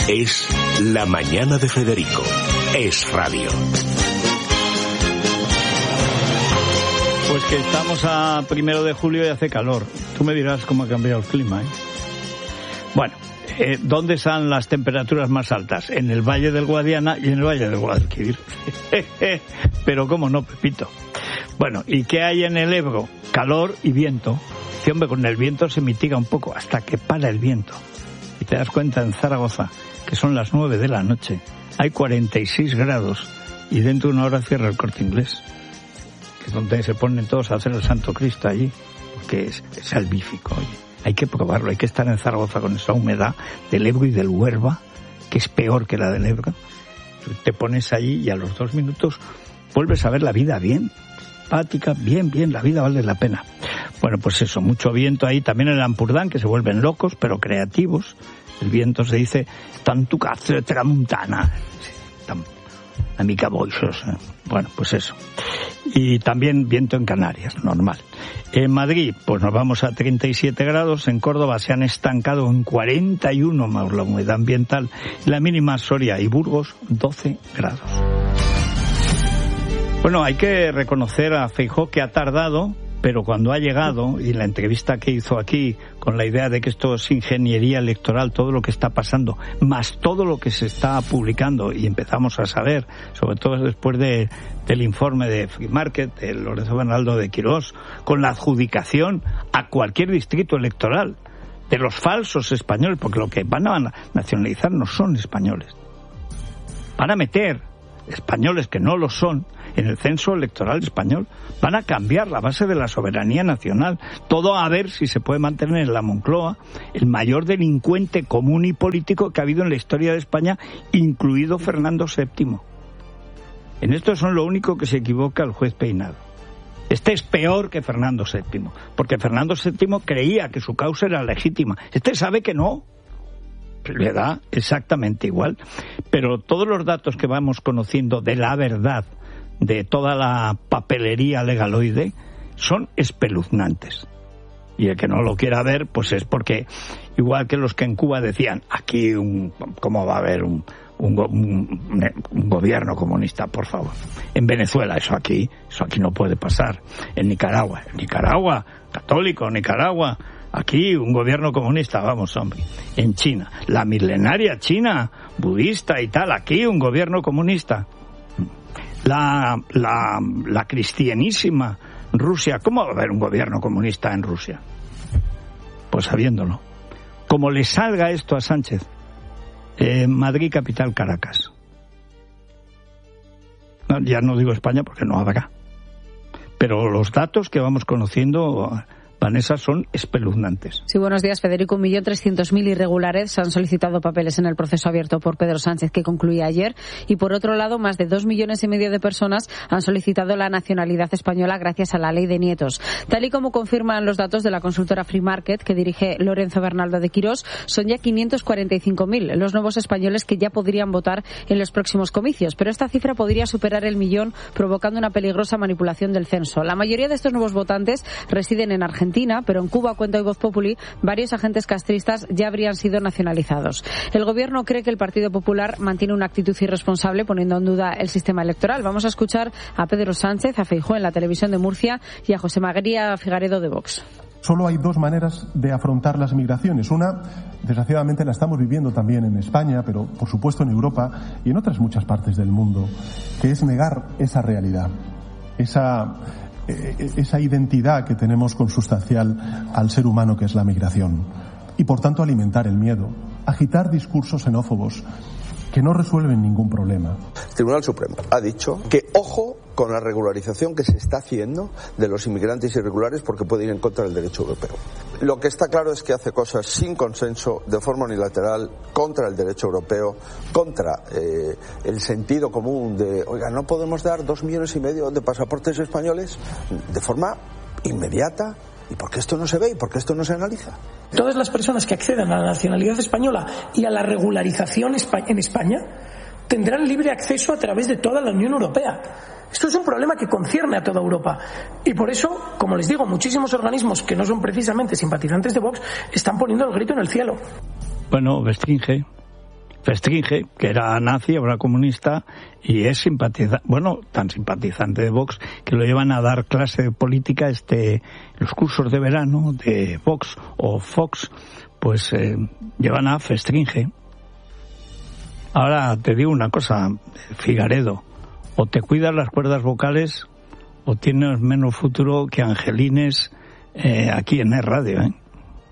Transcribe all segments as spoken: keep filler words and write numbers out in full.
Es La Mañana de Federico. Es radio. Pues que estamos a primero de julio y hace calor. Tú me dirás cómo ha cambiado el clima, ¿eh? Bueno, eh, ¿dónde están las temperaturas más altas? En el Valle del Guadiana y en el Valle del Guadalquivir. Pero cómo no, Pepito. Bueno, ¿y qué hay en el Ebro? Calor y viento. Sí, hombre, con el viento se mitiga un poco hasta que para el viento. Y te das cuenta en Zaragoza, que son las nueve de la noche, hay cuarenta y seis grados y dentro de una hora cierra el Corte Inglés, que es donde se ponen todos a hacer el Santo Cristo allí, porque es, es salvífico, oye. Hay que probarlo, hay que estar en Zaragoza con esa humedad del Ebro y del Huerva, que es peor que la del Ebro. Te pones allí y a los dos minutos vuelves a ver la vida bien, simpática, bien, bien, la vida vale la pena. Bueno, pues eso, mucho viento ahí, también en el Ampurdán, que se vuelven locos, pero creativos. El viento se dice, tanto cazzo de tramuntana, amica boixos. Bueno, pues eso. Y también viento en Canarias, normal. En Madrid, pues nos vamos a treinta y siete grados. En Córdoba se han estancado en cuarenta y uno más la humedad ambiental. La mínima Soria y Burgos, doce grados. Bueno, hay que reconocer a Feijóo que ha tardado, pero cuando ha llegado, y la entrevista que hizo aquí, con la idea de que esto es ingeniería electoral, todo lo que está pasando, más todo lo que se está publicando, y empezamos a saber, sobre todo después de, del informe de Free Market, de Lorenzo Bernaldo de Quirós, con la adjudicación a cualquier distrito electoral de los falsos españoles, porque lo que van a nacionalizar no son españoles. Van a meter españoles que no lo son en el censo electoral español. Van a cambiar la base de la soberanía nacional. Todo a ver si se puede mantener en la Moncloa el mayor delincuente común y político que ha habido en la historia de España, incluido Fernando séptimo. En esto son lo único que se equivoca el juez Peinado. Este es peor que Fernando séptimo, porque Fernando séptimo creía que su causa era legítima. Este sabe que no. Le da exactamente igual. Pero todos los datos que vamos conociendo de la verdad, de toda la papelería legaloide, son espeluznantes. Y el que no lo quiera ver, pues es porque, igual que los que en Cuba decían, aquí un, ¿cómo va a haber un, un, un, un gobierno comunista, por favor? En Venezuela, eso aquí, eso aquí no puede pasar. En Nicaragua, en Nicaragua, católico, Nicaragua, aquí un gobierno comunista, vamos, hombre. En China, la milenaria China, budista y tal, aquí un gobierno comunista. La, la, la cristianísima Rusia, ¿cómo va a haber un gobierno comunista en Rusia? Pues sabiéndolo. Como le salga esto a Sánchez, eh, Madrid, capital, Caracas. No, ya no digo España porque no habrá. Pero los datos que vamos conociendo, Vanessa, son espeluznantes. Sí, buenos días, Federico. Un millón trescientos mil irregulares han solicitado papeles en el proceso abierto por Pedro Sánchez, que concluía ayer. Y por otro lado, más de dos millones y medio de personas han solicitado la nacionalidad española gracias a la ley de nietos. Tal y como confirman los datos de la consultora Free Market, que dirige Lorenzo Bernaldo de Quirós, son ya quinientos cuarenta y cinco mil los nuevos españoles que ya podrían votar en los próximos comicios. Pero esta cifra podría superar el millón, provocando una peligrosa manipulación del censo. La mayoría de estos nuevos votantes residen en Argentina, pero en Cuba, cuenta hoy Voz Populi, varios agentes castristas ya habrían sido nacionalizados. El gobierno cree que el Partido Popular mantiene una actitud irresponsable, poniendo en duda el sistema electoral. Vamos a escuchar a Pedro Sánchez, a Feijóo en la televisión de Murcia y a José María Figaredo de Vox. Solo hay dos maneras de afrontar las migraciones. Una, desgraciadamente, la estamos viviendo también en España, pero por supuesto en Europa y en otras muchas partes del mundo, que es negar esa realidad, esa esa identidad que tenemos consustancial al ser humano, que es la migración, y por tanto alimentar el miedo, agitar discursos xenófobos que no resuelven ningún problema. El Tribunal Supremo ha dicho que ojo con la regularización que se está haciendo de los inmigrantes irregulares, porque puede ir en contra del derecho europeo. Lo que está claro es que hace cosas sin consenso, de forma unilateral, contra el derecho europeo, contra eh, el sentido común de, oiga, no podemos dar dos millones y medio de pasaportes españoles de forma inmediata. ¿Y por qué esto no se ve y por qué esto no se analiza? Todas las personas que accedan a la nacionalidad española y a la regularización en España tendrán libre acceso a través de toda la Unión Europea. Esto es un problema que concierne a toda Europa. Y por eso, como les digo, muchísimos organismos que no son precisamente simpatizantes de Vox están poniendo el grito en el cielo. Bueno, restringe. Festringe, que era nazi, ahora comunista, y es simpatizante, bueno, tan simpatizante de Vox, que lo llevan a dar clase de política, este, los cursos de verano de Vox o Fox, pues eh, llevan a Festringe. Ahora te digo una cosa, Figaredo, o te cuidas las cuerdas vocales o tienes menos futuro que Angelines eh, aquí en el radio, ¿eh?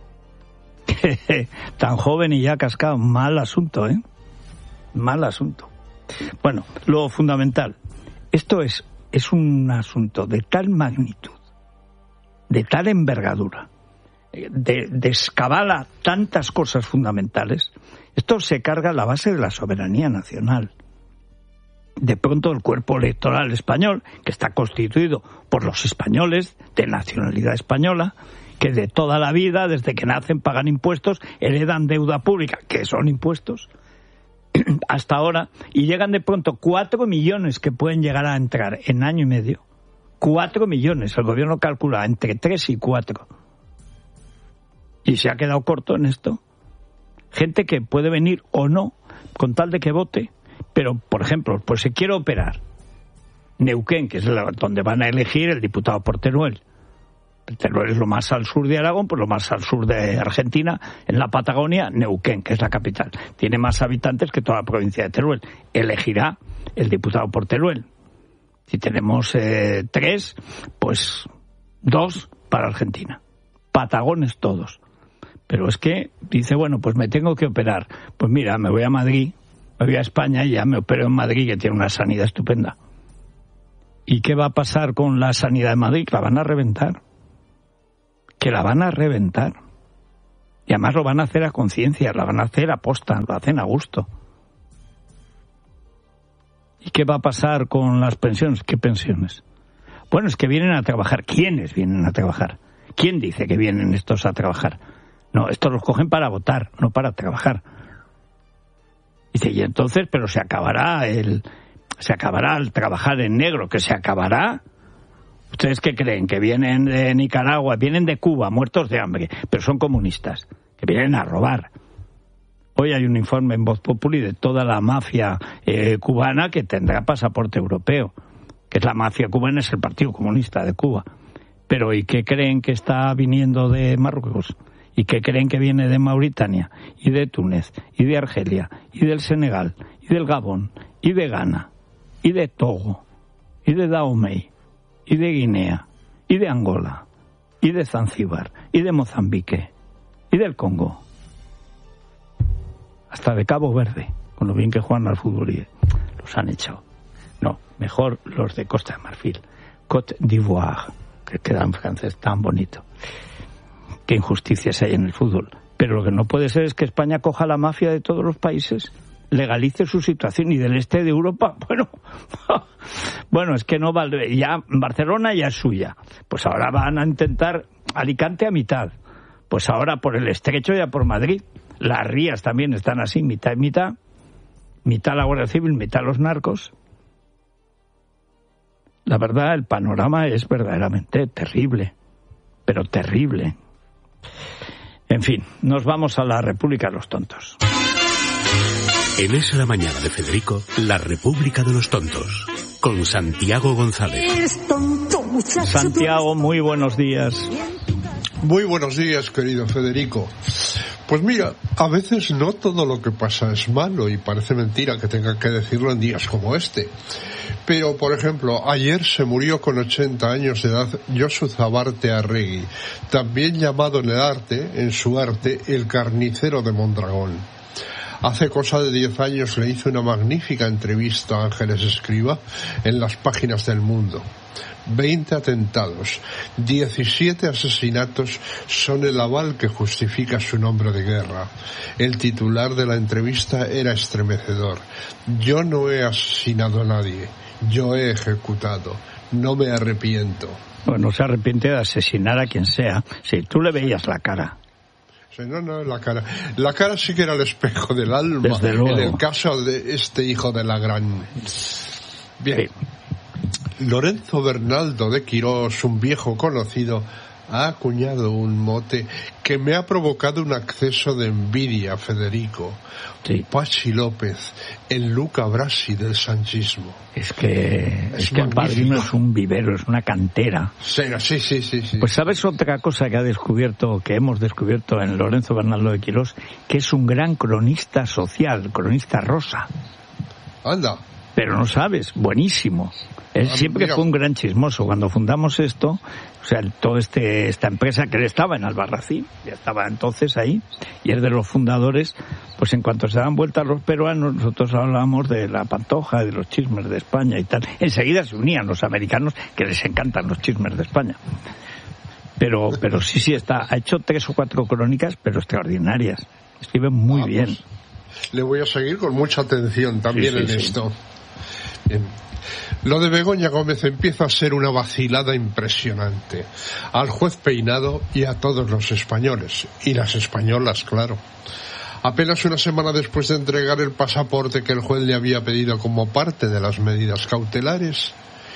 Tan joven y ya cascado, mal asunto, ¿eh? Mal asunto. Bueno, lo fundamental, esto es, es un asunto de tal magnitud, de tal envergadura, de, de escabala tantas cosas fundamentales. Esto se carga la base de la soberanía nacional. De pronto el cuerpo electoral español, que está constituido por los españoles de nacionalidad española, que de toda la vida, desde que nacen, pagan impuestos, heredan deuda pública, que son impuestos, hasta ahora, y llegan de pronto cuatro millones que pueden llegar a entrar en año y medio. Cuatro millones, el gobierno calcula entre tres y cuatro. Y se ha quedado corto en esto. Gente que puede venir o no, con tal de que vote, pero, por ejemplo, pues se quiere operar. Neuquén, que es la, donde van a elegir el diputado por Teruel. Teruel es lo más al sur de Aragón, pues lo más al sur de Argentina, en la Patagonia, Neuquén, que es la capital. Tiene más habitantes que toda la provincia de Teruel. Elegirá el diputado por Teruel. Si tenemos eh, tres, pues dos para Argentina. Patagones todos. Pero es que dice, bueno, pues me tengo que operar. Pues mira, me voy a Madrid, me voy a España y ya me opero en Madrid, que tiene una sanidad estupenda. ¿Y qué va a pasar con la sanidad de Madrid? La van a reventar. Que la van a reventar. Y además lo van a hacer a conciencia, la van a hacer a posta, lo hacen a gusto. ¿Y qué va a pasar con las pensiones? ¿Qué pensiones? Bueno, es que vienen a trabajar. ¿Quiénes vienen a trabajar? ¿Quién dice que vienen estos a trabajar? No, estos los cogen para votar, no para trabajar. Dice, y entonces, pero se acabará el, se acabará el trabajar en negro, que se acabará. ¿Ustedes qué creen? Que vienen de Nicaragua, vienen de Cuba, muertos de hambre, pero son comunistas, que vienen a robar. Hoy hay un informe en Voz Populi de toda la mafia eh, cubana que tendrá pasaporte europeo, que es la mafia cubana, es el Partido Comunista de Cuba. Pero ¿y qué creen que está viniendo de Marruecos? ¿Y qué creen que viene de Mauritania? Y de Túnez, y de Argelia, y del Senegal, y del Gabón, y de Ghana, y de Togo, y de Dahomey, y de Guinea, y de Angola, y de Zanzíbar, y de Mozambique, y del Congo, hasta de Cabo Verde, con lo bien que juegan al fútbol y los han echado. No, mejor los de Costa de Marfil, Côte d'Ivoire, que queda en francés tan bonito. Qué injusticias hay en el fútbol. Pero lo que no puede ser es que España coja la mafia de todos los países, legalice su situación, y del este de Europa, bueno, bueno, es que no vale, ya Barcelona ya es suya, pues ahora van a intentar Alicante a mitad, pues ahora por el Estrecho ya por Madrid, las Rías también están así, mitad y mitad, mitad la Guardia Civil, mitad los narcos. La verdad, el panorama es verdaderamente terrible, pero terrible. En fin, nos vamos a la República de los Tontos. En Es la Mañana de Federico, la República de los Tontos, con Santiago González. Santiago, muy buenos días. Muy buenos días, querido Federico. Pues mira, a veces no todo lo que pasa es malo, y parece mentira que tenga que decirlo en días como este. Pero, por ejemplo, ayer se murió con ochenta años de edad Josu Zabarte Arregui, también llamado en el arte, en su arte, el carnicero de Mondragón. Hace cosa de diez años le hizo una magnífica entrevista a Ángeles Escriba en las páginas del Mundo. Veinte atentados, diecisiete asesinatos son el aval que justifica su nombre de guerra. El titular de la entrevista era estremecedor. Yo no he asesinado a nadie, yo he ejecutado, no me arrepiento. Bueno, se arrepiente de asesinar a quien sea. Si tú le veías la cara. No, no, la cara. La cara sí que era el espejo del alma. Desde luego. En el caso de este hijo de la gran... Bien. Sí. Lorenzo Bernaldo de Quirós, un viejo conocido, ha acuñado un mote que me ha provocado un acceso de envidia, Federico. Sí. Pachi López, el Luca Brasi del sanchismo. Es que, es, es que el Padrino es un vivero, es una cantera. Sí, sí, sí, sí, sí. Pues sabes otra cosa que ha descubierto, que hemos descubierto en Lorenzo Bernaldo de Quirós, que es un gran cronista social, cronista rosa. Anda. Pero no sabes, buenísimo. Él siempre Mira. fue un gran chismoso. Cuando fundamos esto, o sea, toda este, esta empresa que él estaba en Albarracín, ya estaba entonces ahí, y es de los fundadores, pues en cuanto se daban vueltas los peruanos, nosotros hablábamos de la Pantoja, de los chismes de España y tal. Enseguida se unían los americanos, que les encantan los chismes de España. Pero, pero sí, sí, está, ha hecho tres o cuatro crónicas, pero extraordinarias. Escribe muy ah, bien. Pues, le voy a seguir con mucha atención también sí, sí, en sí. esto. Bien. Lo de Begoña Gómez empieza a ser una vacilada impresionante. Al juez Peinado y a todos los españoles. Y las españolas, claro. Apenas una semana después de entregar el pasaporte que el juez le había pedido como parte de las medidas cautelares,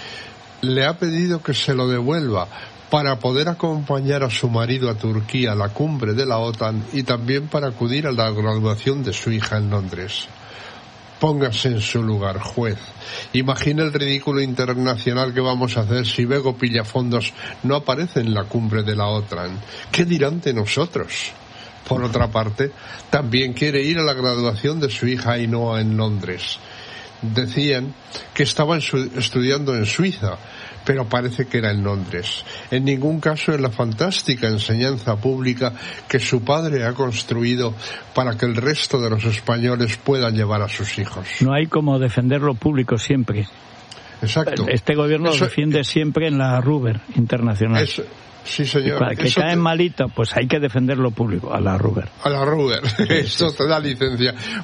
le ha pedido que se lo devuelva para poder acompañar a su marido a Turquía a la cumbre de la OTAN y también para acudir a la graduación de su hija en Londres. Póngase en su lugar, juez. Imagina el ridículo internacional que vamos a hacer si Bego Pillafondos no aparece en la cumbre de la OTAN. ¿Qué dirán de nosotros? Por otra parte, también quiere ir a la graduación de su hija Ainhoa en Londres. Decían que estaba en su, estudiando en Suiza, pero parece que era en Londres. En ningún caso en la fantástica enseñanza pública que su padre ha construido para que el resto de los españoles puedan llevar a sus hijos. No hay como defender lo público siempre. Exacto. Este gobierno Eso, lo defiende siempre en la Ruber internacional. Eso, sí, señor. Y para que caen te... malito, pues hay que defender lo público, a la Ruber. A la Ruber. Esto te da licencia.